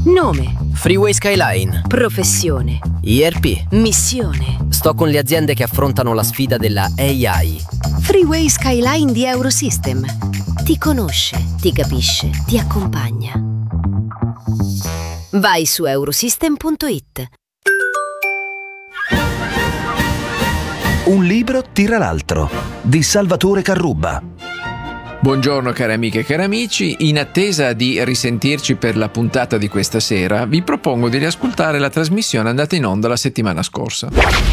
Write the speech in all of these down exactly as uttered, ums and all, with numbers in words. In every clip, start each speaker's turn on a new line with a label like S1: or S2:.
S1: Nome.
S2: Freeway Skyline.
S1: Professione.
S2: I R P.
S1: Missione.
S2: Sto con le aziende che affrontano la sfida della A I.
S1: Freeway Skyline di Eurosystem. Ti conosce, ti capisce, ti accompagna. Vai su eurosystem punto it.
S3: Un libro tira l'altro, di Salvatore Carrubba.
S4: Buongiorno cari amiche e cari amici, in attesa di risentirci per la puntata di questa sera, vi propongo di riascoltare la trasmissione andata in onda la settimana scorsa.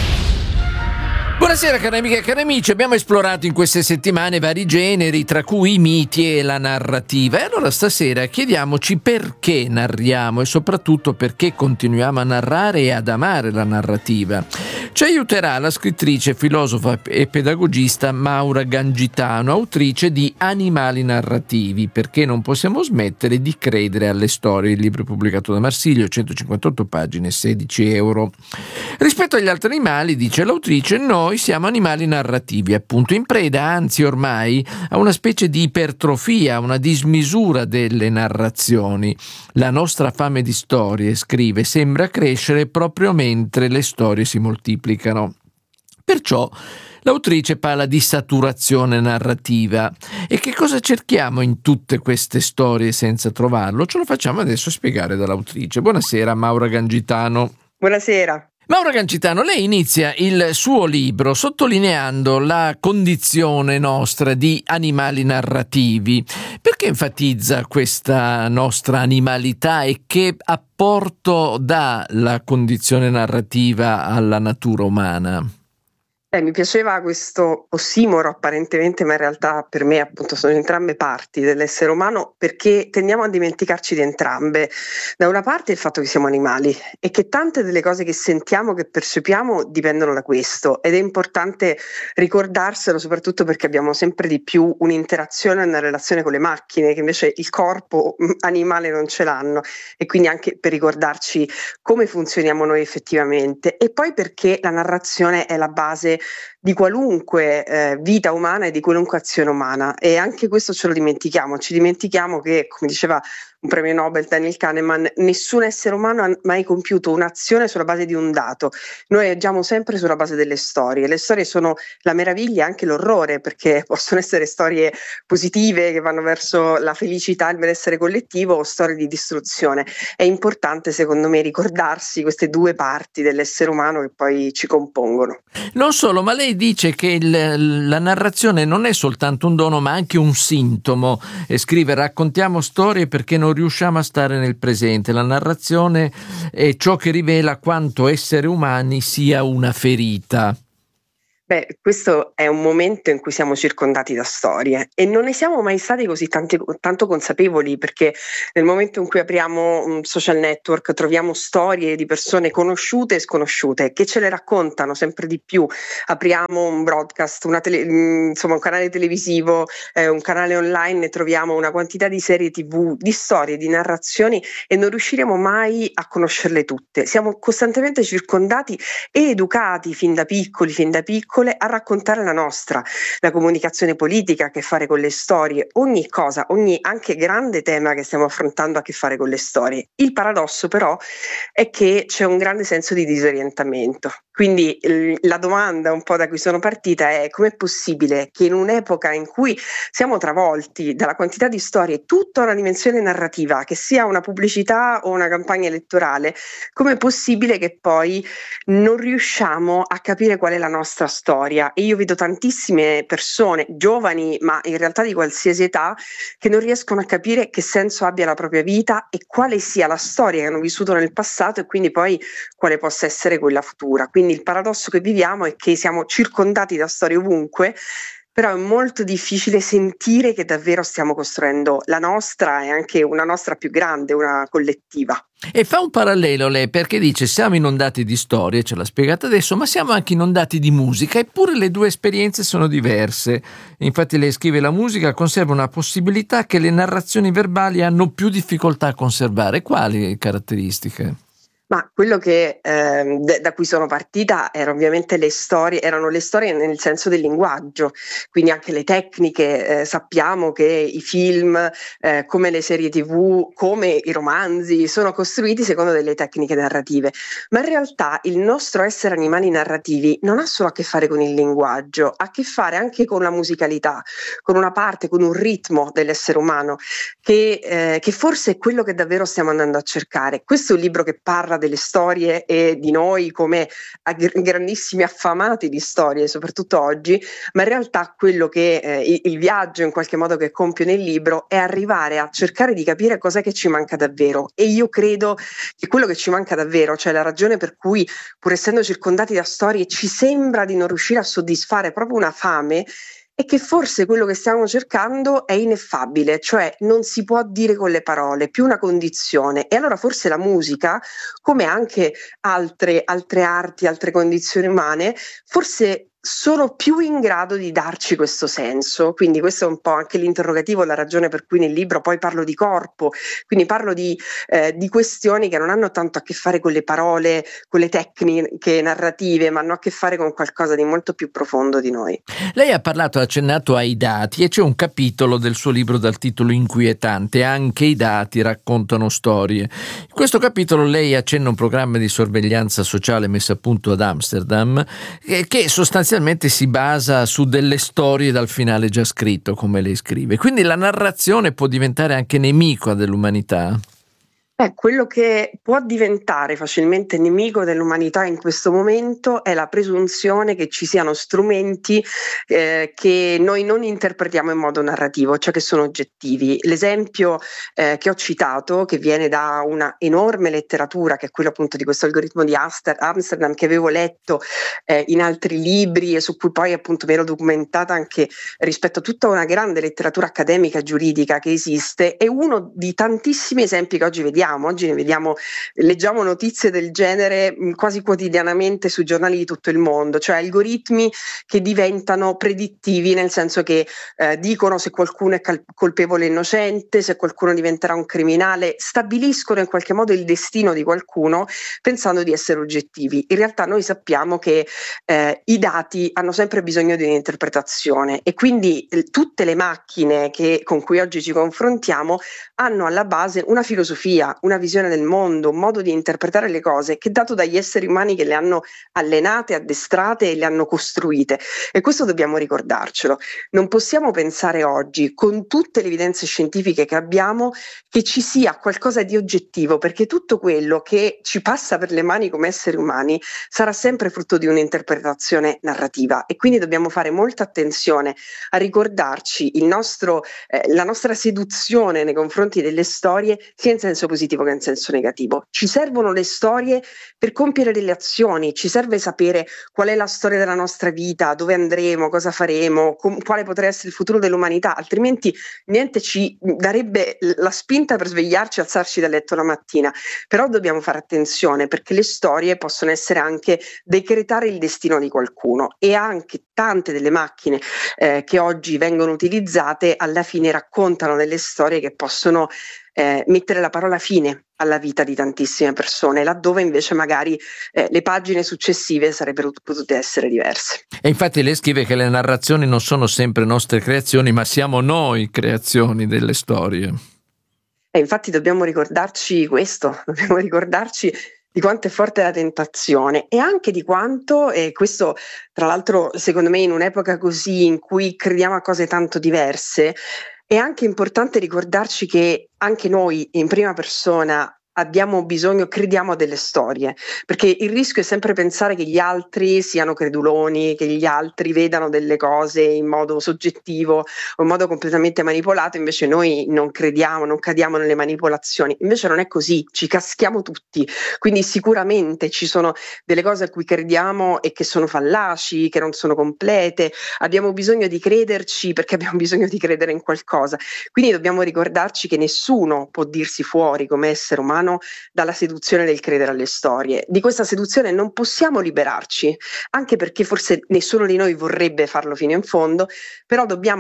S4: Buonasera cari amiche e cari amici, abbiamo esplorato in queste settimane vari generi, tra cui i miti e la narrativa, e allora stasera chiediamoci perché narriamo e soprattutto perché continuiamo a narrare e ad amare la narrativa. Ci aiuterà la scrittrice, filosofa e pedagogista Maura Gangitano, autrice di Animali narrativi, perché non possiamo smettere di credere alle storie, il libro pubblicato da Marsilio, centocinquantotto pagine, sedici euro. Rispetto agli altri animali, dice l'autrice, noi siamo animali narrativi, appunto in preda, anzi ormai, a una specie di ipertrofia, una dismisura delle narrazioni. La nostra fame di storie, scrive, sembra crescere proprio mentre le storie si moltiplicano. Perciò l'autrice parla di saturazione narrativa. E che cosa cerchiamo in tutte queste storie senza trovarlo? Ce lo facciamo adesso spiegare dall'autrice. Buonasera Maura Gangitano.
S5: Buonasera.
S4: Maura Gangitano, lei inizia il suo libro sottolineando la condizione nostra di animali narrativi. Perché enfatizza questa nostra animalità e che apporto dà la condizione narrativa alla natura umana?
S5: Eh, mi piaceva questo ossimoro apparentemente, ma in realtà per me appunto sono entrambe parti dell'essere umano, perché tendiamo a dimenticarci di entrambe. Da una parte il fatto che siamo animali e che tante delle cose che sentiamo, che percepiamo, dipendono da questo, ed è importante ricordarselo soprattutto perché abbiamo sempre di più un'interazione e una relazione con le macchine che invece il corpo animale non ce l'hanno, e quindi anche per ricordarci come funzioniamo noi effettivamente. E poi perché la narrazione è la base di qualunque eh, vita umana e di qualunque azione umana, e anche questo ce lo dimentichiamo, ci dimentichiamo che, come diceva un premio Nobel Daniel Kahneman, nessun essere umano ha mai compiuto un'azione sulla base di un dato. Noi agiamo sempre sulla base delle storie. Le storie sono la meraviglia e anche l'orrore, perché possono essere storie positive che vanno verso la felicità e il benessere collettivo, o storie di distruzione. È importante secondo me ricordarsi queste due parti dell'essere umano che poi ci compongono.
S4: Non solo, ma lei dice che il, la narrazione non è soltanto un dono ma anche un sintomo, e scrive: raccontiamo storie perché non riusciamo a stare nel presente. La narrazione è ciò che rivela quanto essere umani sia una ferita.
S5: Beh, questo è un momento in cui siamo circondati da storie e non ne siamo mai stati così tanti, tanto consapevoli, perché nel momento in cui apriamo un social network troviamo storie di persone conosciute e sconosciute che ce le raccontano sempre di più. Apriamo un broadcast, una tele, insomma un canale televisivo, eh, un canale online, e troviamo una quantità di serie tivù, di storie, di narrazioni, e non riusciremo mai a conoscerle tutte. Siamo costantemente circondati e educati fin da piccoli, fin da piccoli a raccontare la nostra. La comunicazione politica ha a che fare con le storie, ogni cosa, ogni anche grande tema che stiamo affrontando ha a che fare con le storie. Il paradosso però è che c'è un grande senso di disorientamento. Quindi la domanda un po' da cui sono partita è: com'è possibile che in un'epoca in cui siamo travolti dalla quantità di storie, tutta una dimensione narrativa, che sia una pubblicità o una campagna elettorale, com'è possibile che poi non riusciamo a capire qual è la nostra storia? E io vedo tantissime persone, giovani ma in realtà di qualsiasi età, che non riescono a capire che senso abbia la propria vita e quale sia la storia che hanno vissuto nel passato, e quindi poi quale possa essere quella futura. Quindi il paradosso che viviamo è che siamo circondati da storie ovunque, però è molto difficile sentire che davvero stiamo costruendo la nostra, e anche una nostra più grande, una collettiva.
S4: E fa un parallelo lei, perché dice: siamo inondati di storie, ce l'ha spiegata adesso, ma siamo anche inondati di musica, eppure le due esperienze sono diverse. Infatti lei scrive: la musica conserva una possibilità che le narrazioni verbali hanno più difficoltà a conservare. Quali caratteristiche?
S5: Ma quello che eh, d- da cui sono partita erano ovviamente le storie, erano le storie nel senso del linguaggio, quindi anche le tecniche. Eh, sappiamo che i film, eh, come le serie tivù, come i romanzi, sono costruiti secondo delle tecniche narrative, ma in realtà il nostro essere animali narrativi non ha solo a che fare con il linguaggio, ha a che fare anche con la musicalità, con una parte, con un ritmo dell'essere umano, che, eh, che forse è quello che davvero stiamo andando a cercare. Questo è un libro che parla delle storie e di noi come ag- grandissimi affamati di storie, soprattutto oggi, ma in realtà quello che eh, il viaggio in qualche modo che compio nel libro è arrivare a cercare di capire cos'è che ci manca davvero. E io credo che quello che ci manca davvero, cioè la ragione per cui, pur essendo circondati da storie, ci sembra di non riuscire a soddisfare proprio una fame, è che forse quello che stiamo cercando è ineffabile, cioè non si può dire con le parole, più una condizione. E allora forse la musica, come anche altre, altre arti, altre condizioni umane, forse sono più in grado di darci questo senso. Quindi questo è un po' anche l'interrogativo, la ragione per cui nel libro poi parlo di corpo, quindi parlo di, eh, di questioni che non hanno tanto a che fare con le parole, con le tecniche narrative, ma hanno a che fare con qualcosa di molto più profondo di noi.
S4: Lei ha parlato, ha accennato ai dati, e c'è un capitolo del suo libro dal titolo inquietante: anche i dati raccontano storie. In questo capitolo lei accenna un programma di sorveglianza sociale messo a punto ad Amsterdam, eh, che sostanzialmente si basa su delle storie dal finale già scritto, come lei scrive. Quindi la narrazione può diventare anche nemico dell'umanità?
S5: Eh, quello che può diventare facilmente nemico dell'umanità in questo momento è la presunzione che ci siano strumenti eh, che noi non interpretiamo in modo narrativo, cioè che sono oggettivi. L'esempio eh, che ho citato, che viene da una enorme letteratura, che è quello appunto di questo algoritmo di Aster- Amsterdam, che avevo letto eh, in altri libri e su cui poi appunto mi ero documentata anche rispetto a tutta una grande letteratura accademica e giuridica che esiste, è uno di tantissimi esempi che oggi vediamo. Oggi ne vediamo, leggiamo notizie del genere mh, quasi quotidianamente sui giornali di tutto il mondo, cioè algoritmi che diventano predittivi, nel senso che eh, dicono se qualcuno è cal- colpevole o innocente, se qualcuno diventerà un criminale, stabiliscono in qualche modo il destino di qualcuno pensando di essere oggettivi. In realtà noi sappiamo che eh, i dati hanno sempre bisogno di un'interpretazione, e quindi eh, tutte le macchine che, con cui oggi ci confrontiamo hanno alla base una filosofia, una visione del mondo, un modo di interpretare le cose che è dato dagli esseri umani che le hanno allenate, addestrate e le hanno costruite. E questo dobbiamo ricordarcelo. Non possiamo pensare oggi, con tutte le evidenze scientifiche che abbiamo, che ci sia qualcosa di oggettivo, perché tutto quello che ci passa per le mani come esseri umani sarà sempre frutto di un'interpretazione narrativa, e quindi dobbiamo fare molta attenzione a ricordarci il nostro, eh, la nostra seduzione nei confronti delle storie, sia in senso positivo che in senso negativo. Ci servono le storie per compiere delle azioni, ci serve sapere qual è la storia della nostra vita, dove andremo, cosa faremo, com- quale potrà essere il futuro dell'umanità, altrimenti niente ci darebbe la spinta per svegliarci e alzarci dal letto la mattina. Però dobbiamo fare attenzione, perché le storie possono essere anche decretare il destino di qualcuno, e anche tante delle macchine eh, che oggi vengono utilizzate alla fine raccontano delle storie che possono eh, mettere la parola fine alla vita di tantissime persone, laddove invece magari eh, le pagine successive sarebbero potute essere diverse.
S4: E infatti lei scrive che le narrazioni non sono sempre nostre creazioni, ma siamo noi creazioni delle storie.
S5: E infatti dobbiamo ricordarci questo, dobbiamo ricordarci di quanto è forte la tentazione, e anche di quanto, e questo tra l'altro secondo me in un'epoca così in cui crediamo a cose tanto diverse, è anche importante ricordarci che anche noi in prima persona abbiamo bisogno, crediamo a delle storie, perché il rischio è sempre pensare che gli altri siano creduloni, che gli altri vedano delle cose in modo soggettivo o in modo completamente manipolato. Invece noi non crediamo, non cadiamo nelle manipolazioni, invece non è così, ci caschiamo tutti, quindi sicuramente ci sono delle cose a cui crediamo e che sono fallaci, che non sono complete, abbiamo bisogno di crederci perché abbiamo bisogno di credere in qualcosa, quindi dobbiamo ricordarci che nessuno può dirsi fuori come essere umano dalla seduzione del credere alle storie. Di questa seduzione non possiamo liberarci, anche perché forse nessuno di noi vorrebbe farlo fino in fondo, però dobbiamo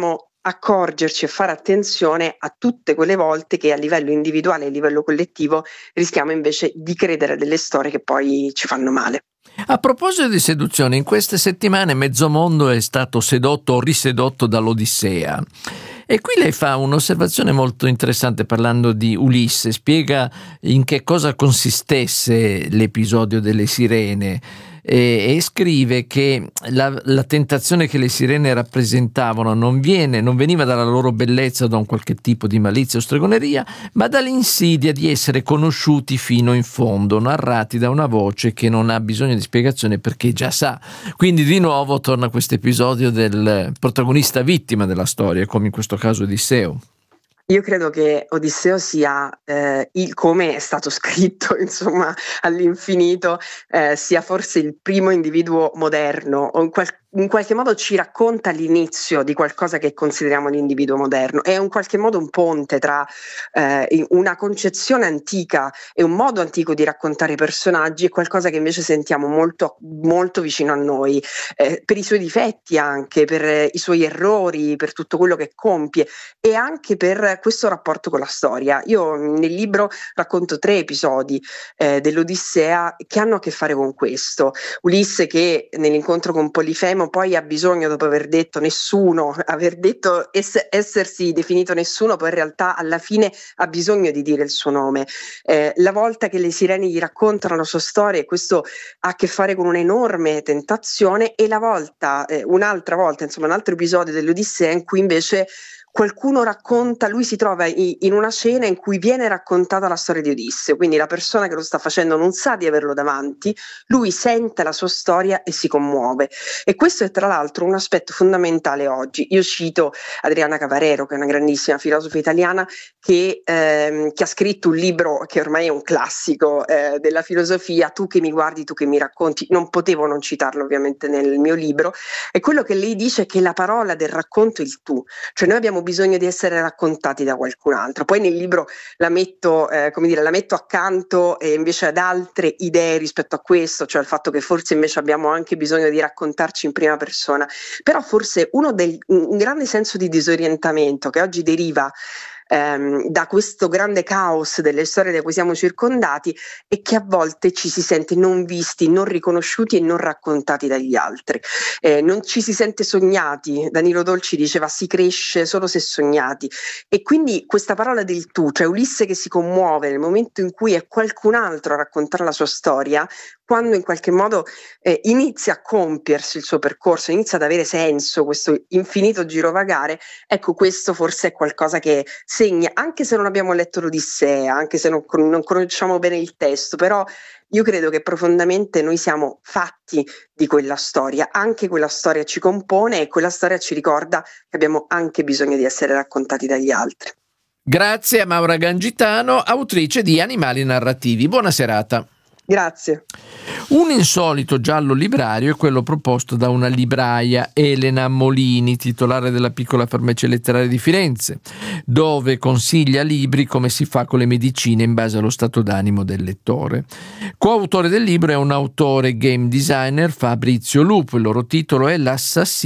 S5: accorgerci e fare attenzione a tutte quelle volte che a livello individuale e a livello collettivo rischiamo invece di credere a delle storie che poi ci fanno male.
S4: A proposito di seduzione, in queste settimane mezzo mondo è stato sedotto o risedotto dall'Odissea. E qui lei fa un'osservazione molto interessante parlando di Ulisse, spiega in che cosa consistesse l'episodio delle sirene e, e scrive che la, la tentazione che le sirene rappresentavano non, viene, non veniva dalla loro bellezza o da un qualche tipo di malizia o stregoneria, ma dall'insidia di essere conosciuti fino in fondo, narrati da una voce che non ha bisogno di spiegazione perché già sa. Quindi di nuovo torna questo episodio del protagonista vittima della storia, come in questo caso Odisseo.
S5: Io credo che Odisseo sia, eh, il, come è stato scritto, insomma, all'infinito, eh, sia forse il primo individuo moderno, o in, qual- in qualche modo ci racconta l'inizio di qualcosa che consideriamo l'individuo moderno. È in qualche modo un ponte tra eh, una concezione antica e un modo antico di raccontare i personaggi e qualcosa che invece sentiamo molto, molto vicino a noi, eh, per i suoi difetti anche, per eh, i suoi errori, per tutto quello che compie e anche per questo rapporto con la storia. Io nel libro racconto tre episodi eh, dell'Odissea che hanno a che fare con questo. Ulisse che nell'incontro con Polifemo poi ha bisogno, dopo aver detto nessuno, aver detto ess- essersi definito nessuno, poi in realtà alla fine ha bisogno di dire il suo nome. Eh, la volta che le sirene gli raccontano la sua storia, e questo ha a che fare con un'enorme tentazione, e la volta, eh, un'altra volta, insomma un altro episodio dell'Odissea in cui invece qualcuno racconta, lui si trova in una cena in cui viene raccontata la storia di Odisseo, quindi la persona che lo sta facendo non sa di averlo davanti, lui sente la sua storia e si commuove. E questo è tra l'altro un aspetto fondamentale oggi. Io cito Adriana Cavarero, che è una grandissima filosofa italiana, che, ehm, che ha scritto un libro che ormai è un classico eh, della filosofia, Tu che mi guardi, tu che mi racconti. Non potevo non citarlo ovviamente nel mio libro, e quello che lei dice è che la parola del racconto è il tu, cioè noi abbiamo bisogno di essere raccontati da qualcun altro. Poi nel libro la metto, eh, come dire, la metto accanto e invece ad altre idee rispetto a questo, cioè al fatto che forse invece abbiamo anche bisogno di raccontarci in prima persona. Però forse uno del, un grande senso di disorientamento che oggi deriva ehm, da questo grande caos delle storie da cui siamo circondati e che a volte ci si sente non visti, non riconosciuti e non raccontati dagli altri. Eh, non ci si sente sognati. Danilo Dolci diceva si cresce solo se sognati, e quindi questa parola del tu, cioè Ulisse che si commuove nel momento in cui è qualcun altro a raccontare la sua storia, quando in qualche modo eh, inizia a compiersi il suo percorso, inizia ad avere senso questo infinito girovagare, ecco, questo forse è qualcosa che segna, anche se non abbiamo letto l'Odissea, anche se non, non conosciamo bene il testo, però io credo che profondamente noi siamo fatti di quella storia, anche quella storia ci compone e quella storia ci ricorda che abbiamo anche bisogno di essere raccontati dagli altri.
S4: Grazie a Maura Gangitano, autrice di Animali narrativi. Buona serata.
S5: Grazie.
S4: Un insolito giallo librario è quello proposto da una libraia, Elena Molini, titolare della piccola farmacia letteraria di Firenze, dove consiglia libri come si fa con le medicine in base allo stato d'animo del lettore. Coautore del libro è un autore game designer, Fabrizio Lupo. Il loro titolo è L'assassino